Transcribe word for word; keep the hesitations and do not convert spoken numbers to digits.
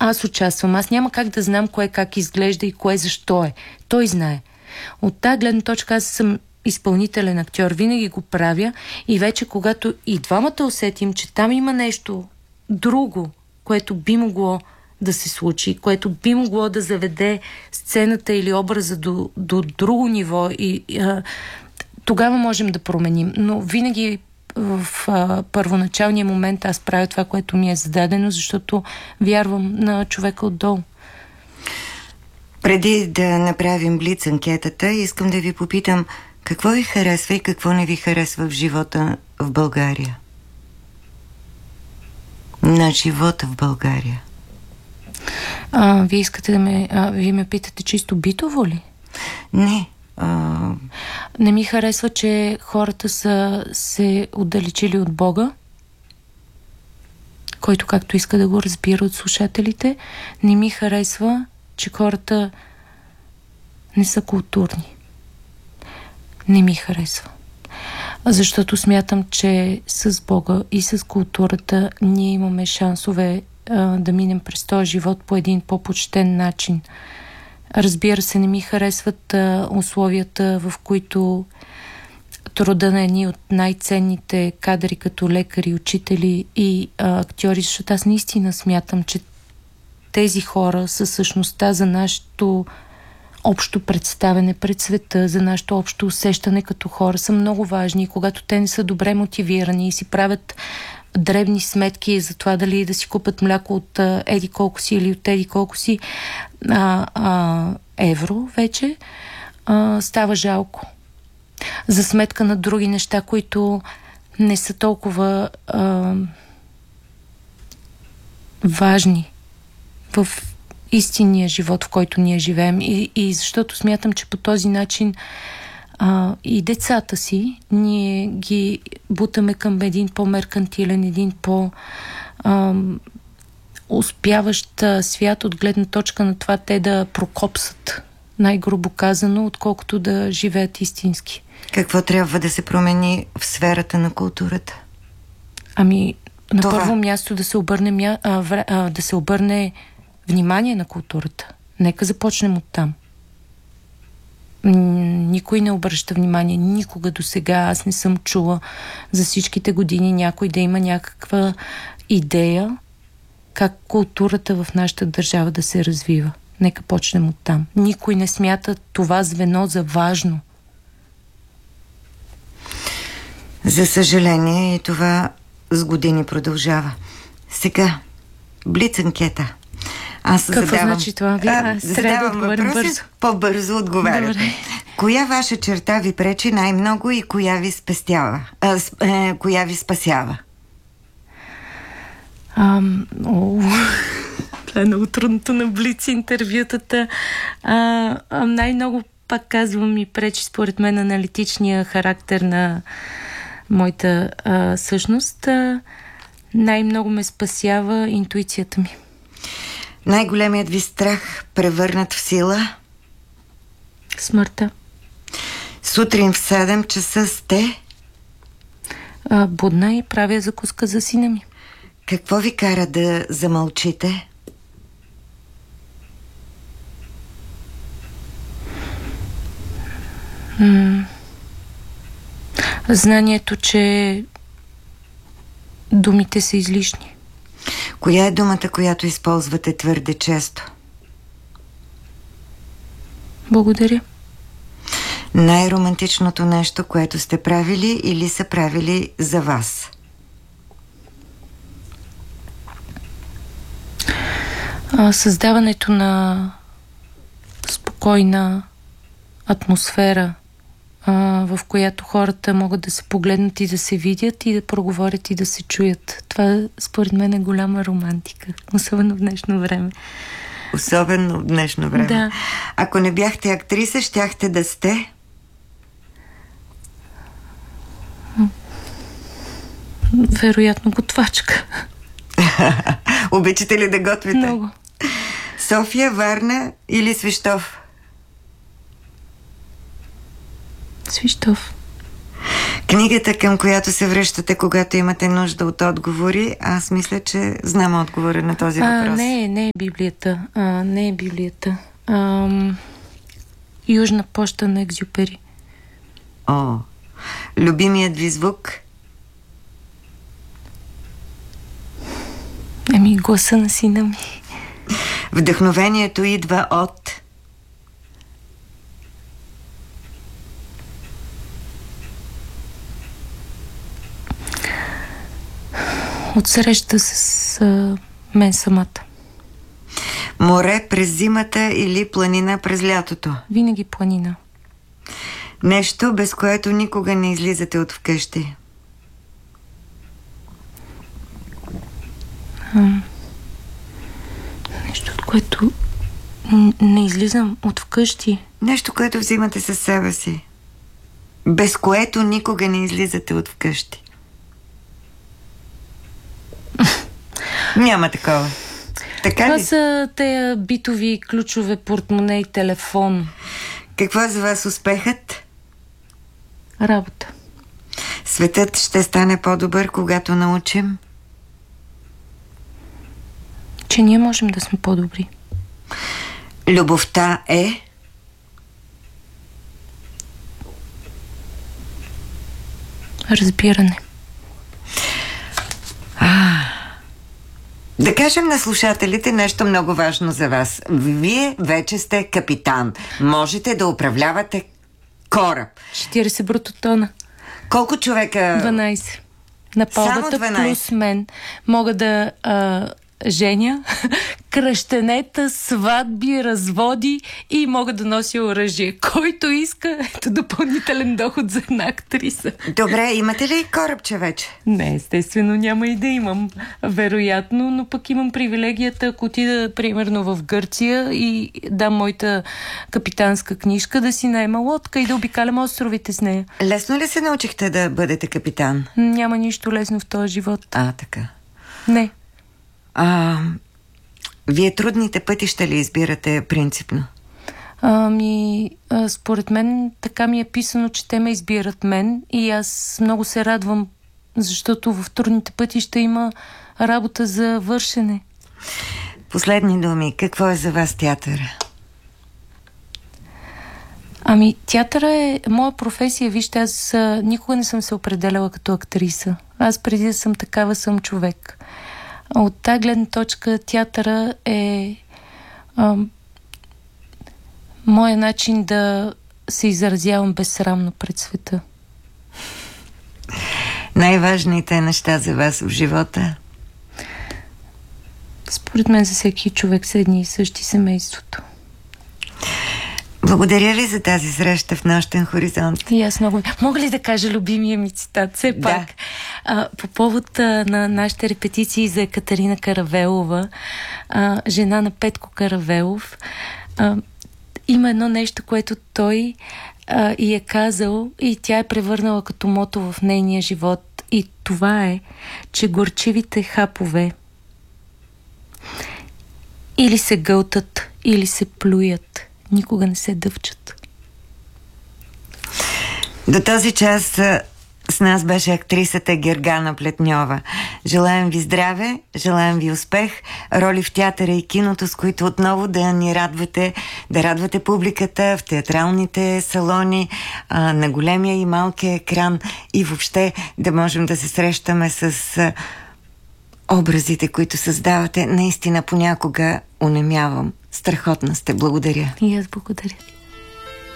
аз участвам. Аз няма как да знам кое как изглежда и кое защо е. Той знае. От тази гледна точка аз съм изпълнителен актьор. Винаги го правя и вече когато и двамата усетим, че там има нещо друго, което би могло да се случи, което би могло да заведе сцената или образа до, до друго ниво и а, тогава можем да променим. Но винаги в а, първоначалния момент аз правя това, което ми е зададено, защото вярвам на човека отдолу. Преди да направим блиц анкетата, искам да ви попитам какво ви харесва и какво не ви харесва в живота в България? На живота в България. А, вие искате да ме... А, вие ме питате чисто битово ли? Не. А... Не ми харесва, че хората са се отдалечили от Бога, който както иска да го разбира от слушателите. Не ми харесва, че хората не са културни. Не ми харесва. Защото смятам, че с Бога и с културата ние имаме шансове а, да минем през този живот по един по-почтен начин. Разбира се, не ми харесват а, условията, в които труда на едни от най-ценните кадри, като лекари, учители и а, актьори, защото аз наистина смятам, че тези хора са същността за нашето общо представяне пред света, за нашето общо усещане като хора, са много важни. И когато те не са добре мотивирани и си правят дребни сметки за това дали да си купат мляко от а, еди колко си или от еди колко си а, а, евро вече, а, става жалко. За сметка на други неща, които не са толкова а, важни в истинния живот, в който ние живеем. И, и защото смятам, че по този начин а, и децата си ние ги бутаме към един по-меркантилен, един по- а, успяващ свят от гледна точка на това те да прокопсат, най-грубо казано, отколкото да живеят истински. Какво трябва да се промени в сферата на културата? Ами, на Това. първо място да се обърне, мя... а, вре... а, да се обърне внимание на културата. Нека започнем от там. Никой не обръща внимание. Никога до сега аз не съм чула за всичките години някой да има някаква идея как културата в нашата държава да се развива. Нека почнем от там. Никой не смята това звено за важно. За съжаление, и това с години продължава. Сега, блиц анкета. Аз Какво задавам, значи това? А, задавам да въпроси, бързо. по-бързо отговаряте. Добре. Коя ваша черта ви пречи най-много и коя ви спестява? А, с, е, коя ви спасява? Ам, о, това е много трудното на блиц интервютата. А, а, най-много, пак казвам, ми пречи според мен аналитичния характер на моята а, същност. А, най-много ме спасява интуицията ми. Най-големият ви страх превърнат в сила? Смъртта. Сутрин в седем часа сте? А, будна и правя закуска за сина ми. Какво ви кара да замълчите? М- Знанието, че думите са излишни. Коя е думата, която използвате твърде често? Благодаря. Най-романтичното нещо, което сте правили или са правили за вас? А, създаването на спокойна атмосфера, а, в която хората могат да се погледнат и да се видят и да проговорят и да се чуят. Това според мен е голяма романтика, особено в днешно време. Особено в днешно време. Да. Ако не бяхте актриса, щяхте да сте? Вероятно готвачка. Обичате ли да готвите? Много. София, Варна или Свищов? Свищов. Книгата, към която се връщате, когато имате нужда от отговори, аз мисля, че знам отговора на този въпрос. А, не, не е Библията. А, не е Библията. А, Южна поща на Екзюпери. О, любимият ви звук? Ами, гласа на сина ми. Вдъхновението идва от... От среща с а, мен самата. Море през зимата или планина през лятото? Винаги планина. Нещо, без което никога не излизате от вкъщи? А, нещо, от което не излизам от вкъщи. Нещо, което взимате със себе си. Без което никога не излизате от вкъщи. Няма такова. Така Това ли? са тези битови ключове, портмоне и телефон. Какво е за вас успехът? Работа. Светът ще стане по-добър, когато научим? Че ние можем да сме по-добри. Любовта е? Разбиране. А, да кажем на слушателите нещо много важно за вас. Вие вече сте капитан. Можете да управлявате кораб. четирийсет брутотона. Колко човека? дванайсет. На палбата плюс мен. Мога да а, женя кръщенета, сватби, разводи и мога да нося оръжие. Който иска, ето допълнителен доход за една актриса. Добре, имате ли корабче вече? Не, естествено няма и да имам. Вероятно, но пък имам привилегията, ако отида, примерно, в Гърция и дам моята капитанска книжка, да си наема лодка и да обикалям островите с нея. Лесно ли се научихте да бъдете капитан? Няма нищо лесно в този живот. А, така. Не. А, вие трудните пътища ли избирате принципно? Ами, а, според мен така ми е писано, че те ме избират мен и аз много се радвам, защото в трудните пътища има работа за вършене. Последни думи. Какво е за вас театъра? Ами, театъра е моя професия. Вижте, аз а, никога не съм се определяла като актриса. Аз преди да съм такава, съм човек. От тази гледна точка театъра е а, моя начин да се изразявам безсрамно пред света. Най-важните неща за вас в живота? Според мен за всеки човек са едни и същи: семейството. Благодаря ви за тази среща в Нощен хоризонт. И аз много... Мога ли да кажа любимия ми цитат? Все пак. Да. А, по повод а, на нашите репетиции за Екатерина Каравелова, а, жена на Петко Каравелов, а, има едно нещо, което той а, и е казал и тя е превърнала като мото в нейния живот. И това е, че горчивите хапове или се гълтат, или се плюят. Никога не се дъвчат. До този час с нас беше актрисата Гергана Плетньова. Желаем ви здраве, желаем ви успех, роли в театъра и киното, с които отново да ни радвате, да радвате публиката в театралните салони, а, на големия и малкия екран и въобще да можем да се срещаме с а, образите, които създавате. Наистина понякога унемявам. Страхотна сте. Благодаря. И аз благодаря.